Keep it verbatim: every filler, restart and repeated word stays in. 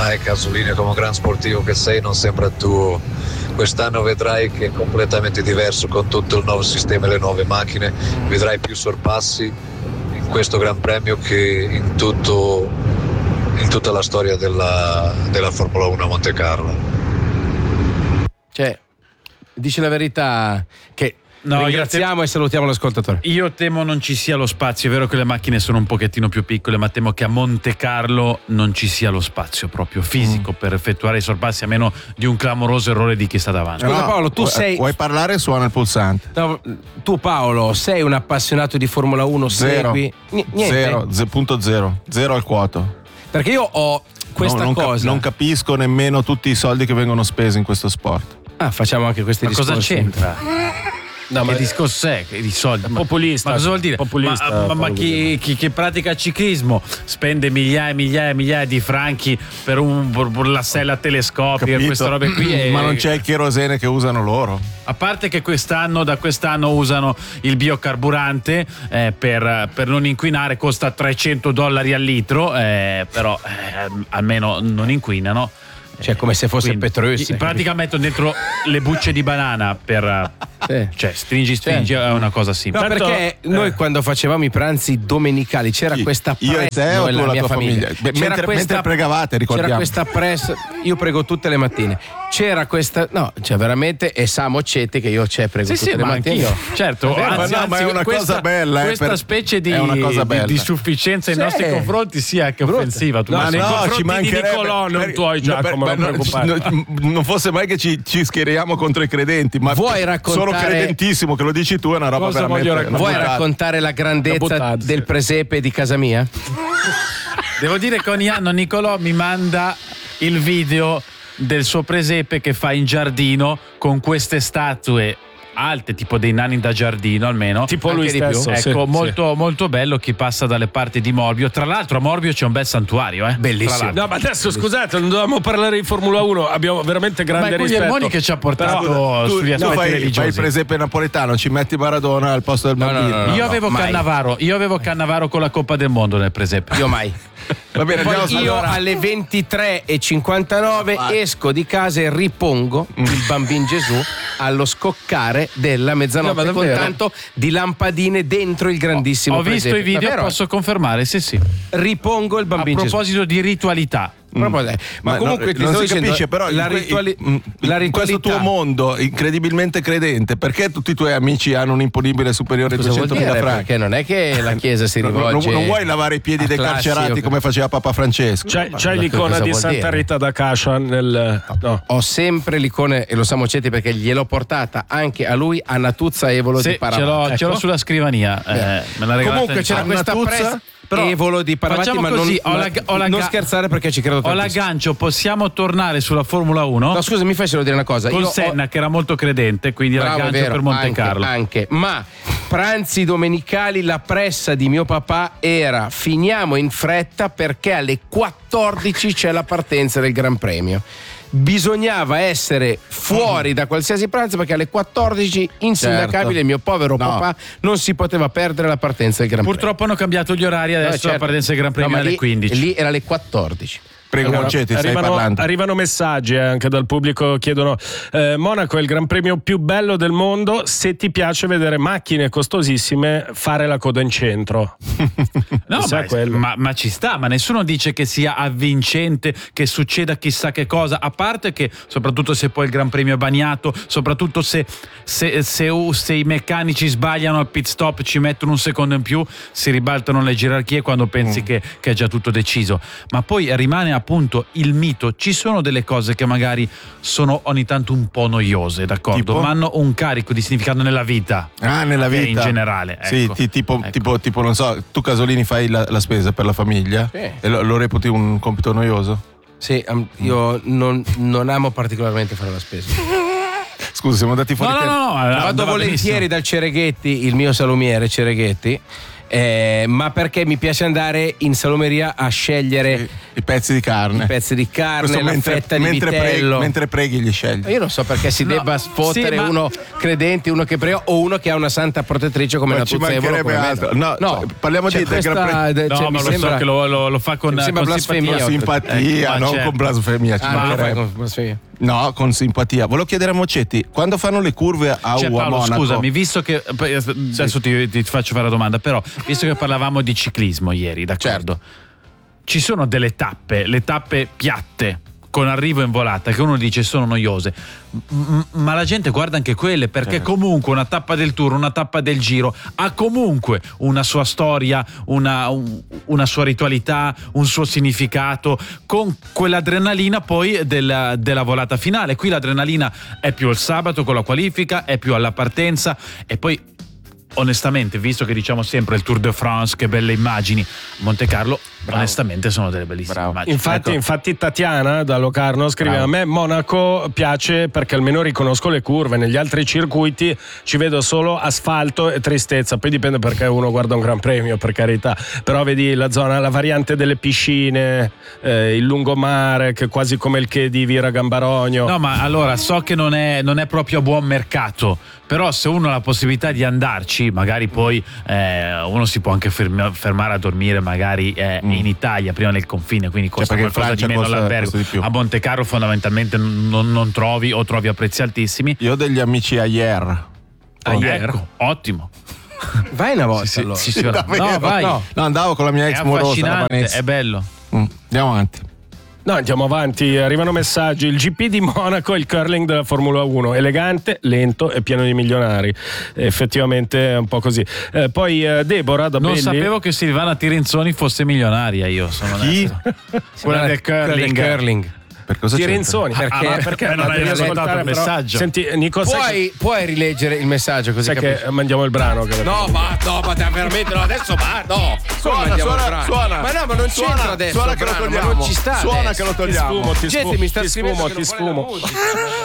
ormai Casolini, come un gran sportivo che sei, non sembra tuo. Quest'anno vedrai che è completamente diverso con tutto il nuovo sistema e le nuove macchine, vedrai più sorpassi in questo Gran Premio che in tutto in tutta la storia della, della Formula uno a Monte Carlo. Cioè, dice la verità che no, ringraziamo te- e salutiamo l'ascoltatore. Io temo non ci sia lo spazio, è vero che le macchine sono un pochettino più piccole, ma temo che a Monte Carlo non ci sia lo spazio proprio fisico mm. per effettuare i sorpassi, a meno di un clamoroso errore di chi sta davanti. Scusa, no, Paolo, tu vuoi, sei vuoi parlare? Suona il pulsante. No, tu Paolo sei un appassionato di Formula uno, zero. segui N- niente. Zero, z- punto zero, zero al quoto. Perché io ho questa no, non cosa. Cap- non capisco nemmeno tutti i soldi che vengono spesi in questo sport. Ah, facciamo anche questi ma discorsi. Cosa c'entra? No, che ma discorso è? Che di soldi? Populista. Ma cosa vuol dire? Populista, ma, ma, ma chi, chi, chi pratica ciclismo spende migliaia e migliaia e migliaia di franchi per un per la sella telescopica, Capito? queste robe qui. E... Ma non c'è il cherosene che usano loro. A parte che quest'anno, da quest'anno usano il biocarburante eh, per, per non inquinare, costa trecento dollari al litro, eh, però eh, almeno non inquinano. Cioè, come se fosse il petrolio. In pratica mettono dentro le bucce di banana per sì. Cioè stringi stringi è una cosa simile. No, perché eh. noi quando facevamo i pranzi domenicali c'era Chi? questa press. Io e te o tu la la mia tua famiglia, famiglia? C'era mentre, questa, mentre pregavate, ricordiamo. C'era questa press. Io prego tutte le mattine. C'era questa, no, cioè veramente, e Samo Cetti che io c'è prego sì, tutte sì, le ma mattine. Anch'io. Certo, Vabbè, anzi, ma, no, ma è una questa, cosa bella. Questa eh, per... specie di, cosa di, di sufficienza sì. nei nostri confronti sia anche offensiva. Tu no, ma nei no, confronti ci mancherebbe, di Nicolò non per, tuoi, Giacomo, per, non no, non fosse mai che ci, ci schieriamo contro i credenti, ma vuoi raccontare... sono credentissimo, che lo dici tu, è una roba Cosa veramente raccontare? Vuoi raccontare la grandezza del presepe di casa mia? Devo dire che ogni anno Nicolò mi manda il video del suo presepe che fa in giardino con queste statue alte, tipo dei nani da giardino almeno, tipo lui stesso, ecco, sì, molto, sì. molto bello. Chi passa dalle parti di Morbio, tra l'altro a Morbio c'è un bel santuario, eh? Bellissimo. No, ma adesso scusate, non dovevamo parlare di Formula uno, abbiamo veramente grande ma è rispetto. Guglielmoni che ci ha portato Però, tu, sugli aspetti tu fai, religiosi. fai il presepe napoletano, ci metti Maradona al posto del no, bambino. no, no, no, io avevo mai. Cannavaro, io avevo Cannavaro con la Coppa del Mondo nel presepe. Io mai. Va bene, Poi andiamo, io allora. alle ventitré e cinquantanove esco di casa e ripongo il bambino Gesù allo scoccare della mezzanotte, no, con tanto di lampadine dentro il grandissimo Ho visto presepe. i video, Davvero? posso confermare, sì sì. Ripongo il A bambino Gesù. proposito di ritualità, Proprio lei. Ma, Ma comunque no, ti non sto si dicendo, capisce, però la, in, que- rituali- in, la in questo ritualità tuo mondo incredibilmente credente, perché tutti i tuoi amici hanno un imponibile superiore a cosa vuol duecentomila dire? franchi? Perché non è che la Chiesa si Non, rivolge non vuoi lavare i piedi a dei classi, carcerati o- come faceva Papa Francesco? C'hai, Ma c'hai cosa l'icona di vuol Santa dire? Rita da Cascia nel no. Ho sempre l'icona, e lo sa Mocetti perché gliel'ho portata anche a lui, a Natuzza Evolo sì, di ce Paravate. l'ho, Ecco. ce l'ho sulla scrivania, eh, me l'ha regalata. Comunque c'era a questa Natuzza, press però Evolo di Paravati, facciamo ma così, non, ho la- ho la non ga- scherzare perché ci credo Ho tantissimo. l'aggancio, possiamo tornare sulla Formula uno? No, scusa, mi fai solo dire una cosa. Con Io ho- Senna che era molto credente, quindi Bravo, è l'aggancio vero, per Monte anche, Carlo. anche, ma pranzi domenicali la pressa di mio papà era finiamo in fretta perché alle quattordici c'è la partenza del Gran Premio. Bisognava essere fuori da qualsiasi pranzo perché alle quattordici insindacabile Certo. il mio povero No. papà non si poteva perdere la partenza del Gran Purtroppo hanno cambiato gli orari, Premio. adesso No, la certo. partenza del Gran Premio No, è ma alle lì- quindici. Lì era alle quattordici. Prego, Allora, Concetti, stai arrivano, parlando. arrivano messaggi eh, anche dal pubblico, chiedono eh, Monaco è il gran premio più bello del mondo, se ti piace vedere macchine costosissime fare la coda in centro. No, Chissà ma, quello. ma, ma ci sta, ma nessuno dice che sia avvincente, che succeda chissà che cosa, a parte che soprattutto se poi il Gran Premio è bagnato, soprattutto se, se, se, se i meccanici sbagliano al pit stop, ci mettono un secondo in più, si ribaltano le gerarchie quando pensi mm. che, che è già tutto deciso. Ma poi rimane appunto il mito, ci sono delle cose che magari sono ogni tanto un po' noiose, d'accordo, Tipo? ma hanno un carico di significato nella vita. Ah, nella vita. In generale, Sì, ecco. ti- tipo, Ecco. tipo, tipo, non so, tu Casolini fai la, la spesa per la famiglia Sì. e lo, lo reputi un compito noioso? Sì, um, io non, non amo particolarmente fare la spesa. Scusa, siamo andati fuori No, no, tempo. no, no, Vado andava volentieri benissimo. dal Cereghetti, il mio salumiere Cereghetti, eh, ma perché mi piace andare in salumeria a scegliere I pezzi di carne. I pezzi di carne, Questo la mentre, fetta di mentre vitello. Preghi, mentre preghi li scegli. Io non so perché si No, debba sfottere sì, ma- uno credente, uno che prega o uno che ha una santa protettrice come Ma la ci Tuzzevolo mancherebbe come me. altro. No, no, parliamo cioè, di- del questa- Gran Premio. de- No, cioè, ma mi lo sembra, so che lo, lo- lo fa con, mi sembra con blasfemia. simpatia. Simpatia, Ecco, ma non certo. con blasfemia. ci Ah, non lo mancherebbe. fai con blasfemia. No, con simpatia. Volevo chiedere a Mocetti, quando fanno le curve a Cioè, U a Paolo, Monaco? scusami, visto che poi, adesso ti, ti faccio fare la domanda, però visto che parlavamo di ciclismo ieri, d'accordo? Ci sono delle tappe, le tappe piatte con arrivo in volata che uno dice sono noiose, M- ma la gente guarda anche quelle perché Certo. comunque una tappa del Tour, una tappa del Giro ha comunque una sua storia, una, un- una sua ritualità, un suo significato, con quell'adrenalina poi della, della volata finale. Qui l'adrenalina è più il sabato con la qualifica, è più alla partenza e poi onestamente, visto che diciamo sempre il Tour de France, che belle immagini, Monte Carlo onestamente sono delle bellissime Bravo. immagini. Infatti, Ecco. infatti Tatiana da Locarno scrive: Bravo. a me Monaco piace perché almeno riconosco le curve, negli altri circuiti ci vedo solo asfalto e tristezza, poi dipende perché uno guarda un Gran Premio, per carità, però vedi la zona, la variante delle piscine, eh, il lungomare che è quasi come il che di Vira Gambarogno. No, ma allora so che non è, non è proprio a buon mercato, però se uno ha la possibilità di andarci, magari poi eh, uno si può anche ferma- fermare a dormire magari eh, in Italia prima del confine, quindi costa perché in qualcosa di Francia meno costa- all'albergo. costa di più. A Monte Carlo fondamentalmente non, non trovi o trovi a prezzi altissimi. Io ho degli amici a Ier. Ah, ieri. ecco, ottimo. Vai una volta Sì, allora. sì, sì, no, Davvero? vai. No. No, andavo con la mia È ex morosa, la affascinante, Vanessa. è bello. Mm, Andiamo avanti. No, andiamo avanti, arrivano messaggi. Il G P di Monaco è il curling della Formula uno, elegante, lento e pieno di milionari. Effettivamente è un po' così. Eh, poi eh, Deborah da Non Belli. sapevo che Silvana Tirenzoni fosse milionaria, io sono Chi? onesto. Quella del curling. Del curling. Per cosa c'è? Tirenzoni, Ah, perché, ma perché non hai devi ascoltato ascoltare, il però- messaggio. Senti, Nico, sai che, Puoi, puoi rileggere il messaggio così sai capisci? che mandiamo il brano? Che No, ma no, ma te- veramente no, adesso va, no. Suona, Come andiamo suona, al brano? suona. Ma no, ma non Suona, c'entra adesso. suona il che lo brano, ma togliamo. non ci sta Suona adesso. che lo Ti togliamo. sfumo, ti Gente sfumo, mi sta ti scrivendo sfumo, che ti non vuole la sfumo. musica.